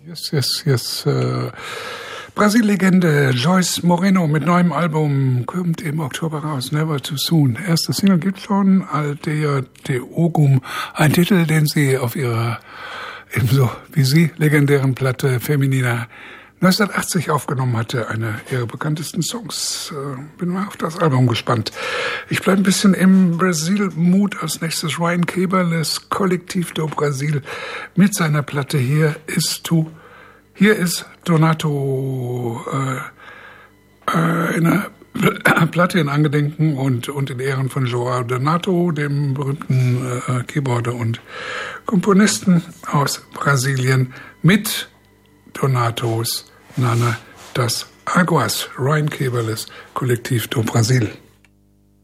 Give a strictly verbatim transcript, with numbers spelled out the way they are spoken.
Yes, yes, yes. Äh, Brasil-Legende Joyce Moreno mit neuem Album kommt im Oktober raus. Never Too Soon. Erste Single gibt schon, Altea de Ogum. Ein Titel, den sie auf ihrer ebenso wie sie legendären Platte Feminina neunzehnhundertachtzig aufgenommen hatte, einer ihrer bekanntesten Songs. Bin mal auf das Album gespannt. Ich bleibe ein bisschen im Brasil-Mood. Als nächstes Ryan Keberles Collectif do Brasil mit seiner Platte Hier ist tu. Hier ist Donato äh, äh, in einer Platte in Angedenken und, und in Ehren von João Donato, dem berühmten äh, Keyboarder und Komponisten aus Brasilien, mit Donatos Nana das Aguas, Ryan Keberles Collectif do Brasil.